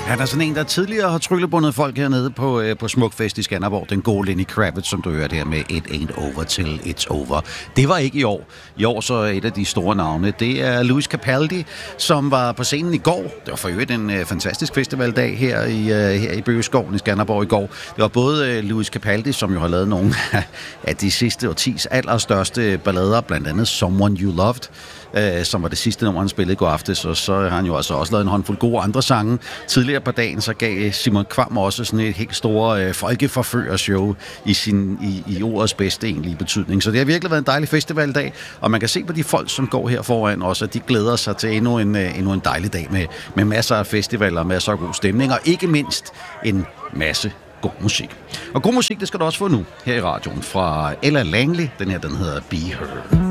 Han er sådan en, der tidligere har tryllebundet folk hernede på Smukfest i Skanderborg. Den gode Lenny Kravitz, som du hørte her med It Ain't Over Till It's Over. Det var ikke i år. I år så er et af de store navne. Det er Lewis Capaldi, som var på scenen i går. Det var for øvrigt en fantastisk festivaldag her i Bøgeskoven i Skanderborg i går. Det var både Lewis Capaldi, som jo har lavet nogle af de sidste årtis allerstørste ballader, blandt andet Someone You Loved, som var det sidste nummer, han spillede i går aftes, og så har han jo altså også lavet en håndfuld gode andre sange. Tidligere på dagen, så gav Simon Kvam også sådan et helt store folkeforførershow i ordets bedste egentlige betydning. Så det har virkelig været en dejlig festivaldag, og man kan se på de folk, som går her foran også, at de glæder sig til endnu en dejlig dag med masser af festivaler, masser af god stemning, og ikke mindst en masse god musik. Og god musik, det skal du også få nu her i radioen fra Ella Langley. Den her, den hedder Be Her.